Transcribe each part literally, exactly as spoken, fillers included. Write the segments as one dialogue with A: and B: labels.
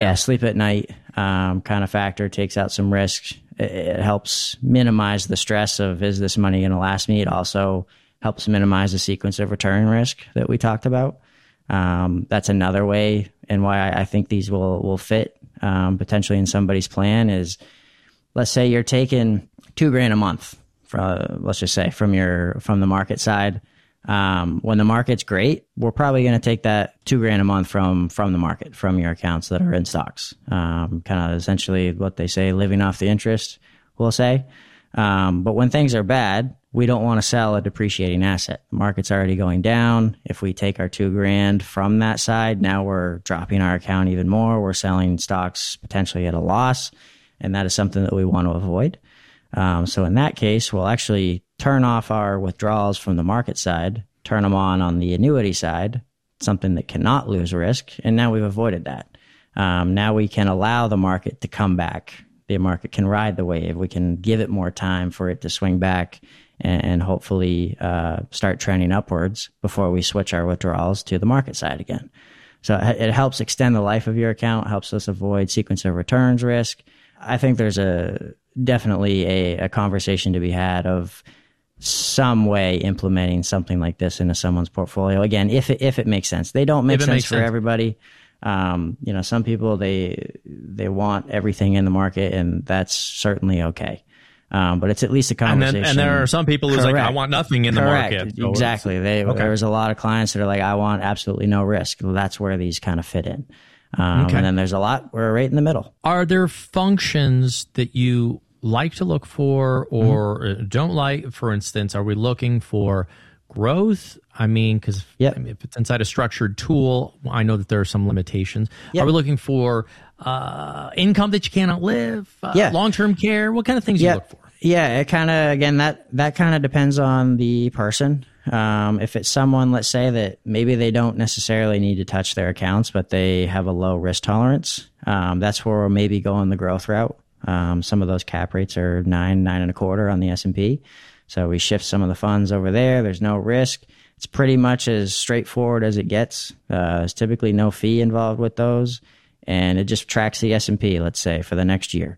A: yeah, sleep at night um, kind of factor, takes out some risk. It, it helps minimize the stress of, is this money going to last me? It also helps minimize the sequence of return risk that we talked about. Um, that's another way, and why I, I think these will, will fit um, potentially in somebody's plan is, let's say you're taking two grand a month, from, let's just say from your from the market side. Um, when the market's great, we're probably going to take that two grand a month from from the market, from your accounts that are in stocks. Um, kind of essentially what they say, living off the interest, we'll say. Um, but when things are bad, we don't want to sell a depreciating asset. The market's already going down. If we take our two grand from that side, now we're dropping our account even more. We're selling stocks potentially at a loss, and that is something that we want to avoid. Um, so in that case, we'll actually turn off our withdrawals from the market side, turn them on on the annuity side, something that cannot lose risk, and now we've avoided that. Um, now we can allow the market to come back. The market can ride the wave. We can give it more time for it to swing back and, and hopefully uh, start trending upwards before we switch our withdrawals to the market side again. So it helps extend the life of your account, helps us avoid sequence of returns risk. I think there's a definitely a, a conversation to be had of some way implementing something like this into someone's portfolio. Again, if it, if it makes sense. They don't make sense for sense. everybody. Um, you know, some people, they they want everything in the market, and that's certainly okay. Um, but it's at least a conversation.
B: And, then, and there are some people who's Correct. like, I want nothing in
A: Correct.
B: the market. So
A: exactly. They, okay. There's a lot of clients that are like, I want absolutely no risk. Well, that's where these kind of fit in. Um, okay. And then there's a lot where we're right in the middle.
B: Are there functions that you like to look for or mm-hmm. don't like? For instance, are we looking for growth? I mean, because yep. I mean, if it's inside a structured tool, I know that there are some limitations. Yep. Are we looking for uh, income that you can't outlive? Uh, yeah. Long-term care? What kind of things yep. do you look for?
A: Yeah, it kind of, again, that, that kind of depends on the person. Um, if it's someone, let's say that maybe they don't necessarily need to touch their accounts, but they have a low risk tolerance, um, that's where we're maybe going the growth route. Um, some of those cap rates are nine, nine and a quarter on the S and P. So we shift some of the funds over there. There's no risk. It's pretty much as straightforward as it gets. Uh, there's typically no fee involved with those. And it just tracks the S and P, let's say, for the next year.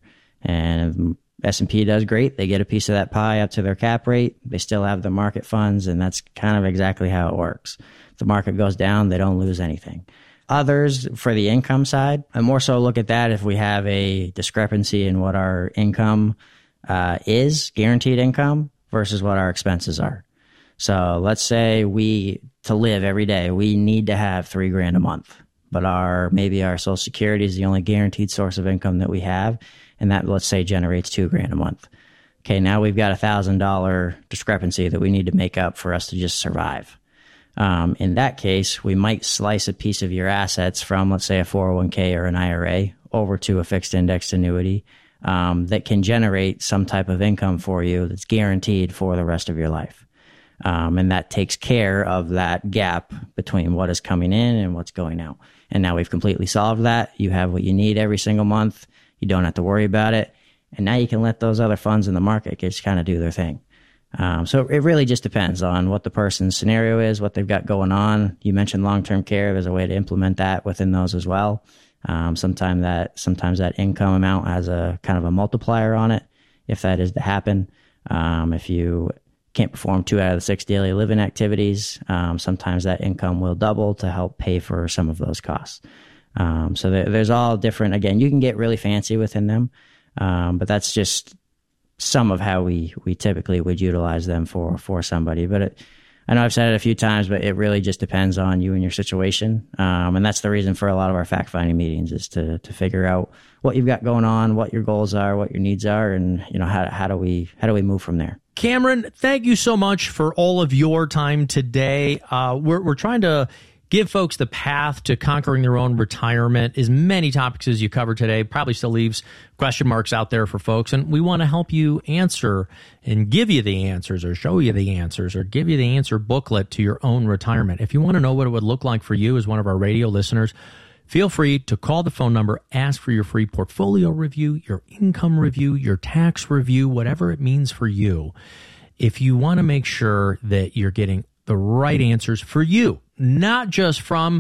A: And S and P does great. They get a piece of that pie up to their cap rate. They still have the market funds, and that's kind of exactly how it works. If the market goes down, they don't lose anything. Others, for the income side, I more so look at that if we have a discrepancy in what our income uh, is, guaranteed income, versus what our expenses are. So let's say we, to live every day, we need to have three grand a month, but our maybe our Social Security is the only guaranteed source of income that we have, and that, let's say, generates two grand a month. Okay, now we've got a thousand dollar discrepancy that we need to make up for us to just survive. Um, in that case, we might slice a piece of your assets from, let's say, a four oh one k or an I R A over to a fixed indexed annuity um, that can generate some type of income for you that's guaranteed for the rest of your life. Um, and that takes care of that gap between what is coming in and what's going out. And now we've completely solved that. You have what you need every single month. You don't have to worry about it. And now you can let those other funds in the market just kind of do their thing. Um, so it really just depends on what the person's scenario is, what they've got going on. You mentioned long-term care. There's a way to implement that within those as well. Um, sometimes that, sometimes that income amount has a kind of a multiplier on it, if that is to happen. Um, if you can't perform two out of the six daily living activities, um, sometimes that income will double to help pay for some of those costs. Um, so there, there's all different, again, you can get really fancy within them. Um, but that's just some of how we, we typically would utilize them for, for somebody. But it, I know I've said it a few times, but it really just depends on you and your situation. Um, and that's the reason for a lot of our fact-finding meetings, is to, to figure out what you've got going on, what your goals are, what your needs are, and, you know, how, how do we, how do we move from there?
B: Cameron, thank you so much for all of your time today. Uh, we're, we're trying to give folks the path to conquering their own retirement. As many topics as you covered today probably still leaves question marks out there for folks, and we want to help you answer and give you the answers, or show you the answers, or give you the answer booklet to your own retirement. If you want to know what it would look like for you as one of our radio listeners, feel free to call the phone number, ask for your free portfolio review, your income review, your tax review, whatever it means for you. If you want to make sure that you're getting the right answers for you, not just from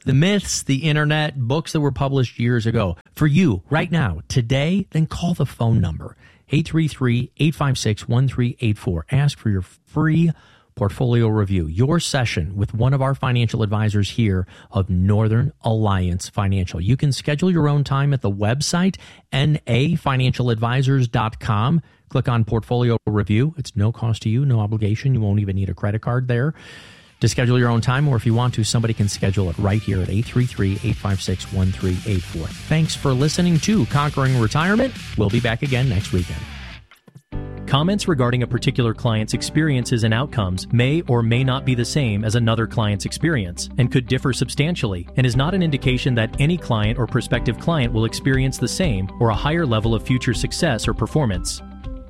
B: the myths, the internet, books that were published years ago. For you, right now, today, then call the phone number, eight three three, eight five six, one three eight four. Ask for your free portfolio review, your session with one of our financial advisors here of Northern Alliance Financial. You can schedule your own time at the website, N A financial advisors dot com. Click on portfolio review. It's no cost to you, no obligation. You won't even need a credit card there to schedule your own time, or if you want to, somebody can schedule it right here at eight three three, eight five six, one three eight four. Thanks for listening to Conquering Retirement. We'll be back again next weekend.
C: Comments regarding a particular client's experiences and outcomes may or may not be the same as another client's experience and could differ substantially, and is not an indication that any client or prospective client will experience the same or a higher level of future success or performance.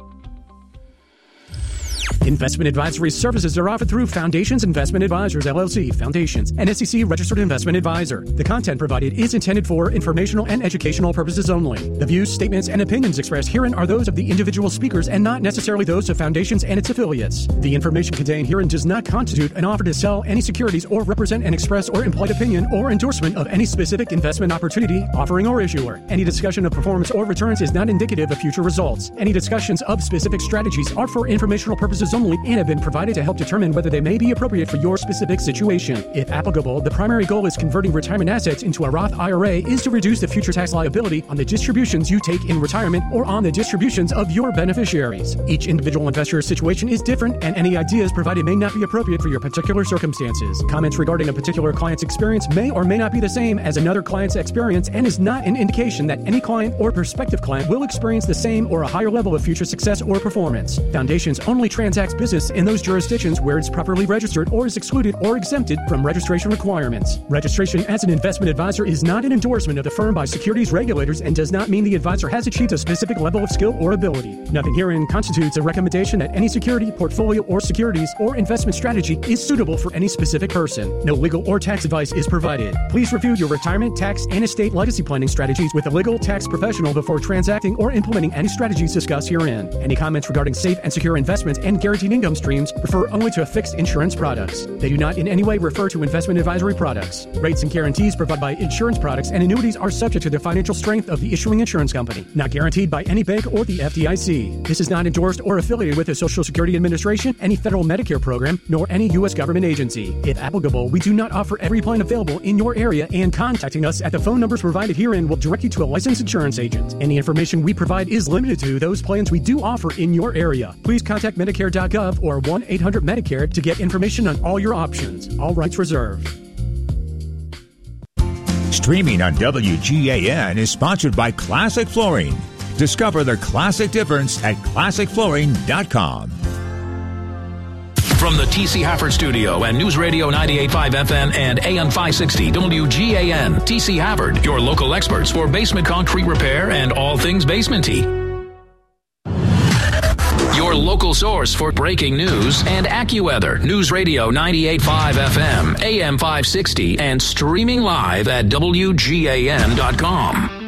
D: Investment advisory services are offered through Foundations Investment Advisors, L L C, Foundations, an S E C-registered investment advisor. The content provided is intended for informational and educational purposes only. The views, statements, and opinions expressed herein are those of the individual speakers and not necessarily those of Foundations and its affiliates. The information contained herein does not constitute an offer to sell any securities or represent an express or implied opinion or endorsement of any specific investment opportunity, offering, or issuer. Any discussion of performance or returns is not indicative of future results. Any discussions of specific strategies are for informational purposes only and have been provided to help determine whether they may be appropriate for your specific situation. If applicable, the primary goal is converting retirement assets into a Roth I R A is to reduce the future tax liability on the distributions you take in retirement or on the distributions of your beneficiaries. Each individual investor's situation is different, and any ideas provided may not be appropriate for your particular circumstances. Comments regarding a particular client's experience may or may not be the same as another client's experience and is not an indication that any client or prospective client will experience the same or a higher level of future success or performance. Foundations only transacts business in those jurisdictions where it's properly registered or is excluded or exempted from registration requirements. Registration as an investment advisor is not an endorsement of the firm by securities regulators and does not mean the advisor has achieved a specific level of skill or ability. Nothing herein constitutes a recommendation that any security, portfolio, or securities or investment strategy is suitable for any specific person. No legal or tax advice is provided. Please review your retirement, tax, and estate legacy planning strategies with a legal tax professional before transacting or implementing any strategies discussed herein. Any comments regarding safe and secure investments and guaranteed income streams refer only to fixed insurance products. They do not in any way refer to investment advisory products. Rates and guarantees provided by insurance products and annuities are subject to the financial strength of the issuing insurance company, not guaranteed by any bank or the F D I C. This is not endorsed or affiliated with the Social Security Administration, any federal Medicare program, nor any U S government agency. If applicable, we do not offer every plan available in your area, and contacting us at the phone numbers provided herein will direct you to a licensed insurance agent. Any information we provide is limited to those plans we do offer in your area. Please contact Medicare dot gov or one eight hundred Medicare to get information on all your options. All rights reserved.
E: Streaming on W G A N is sponsored by Classic Flooring. Discover the classic difference at classic flooring dot com.
F: From the T C Hafford Studio and News Radio ninety-eight point five F M and A M five sixty W G A N, T C Hafford, your local experts for basement concrete repair and all things basementy. Your local source for breaking news and AccuWeather. News Radio ninety-eight point five F M, A M five sixty, and streaming live at W G A N dot com.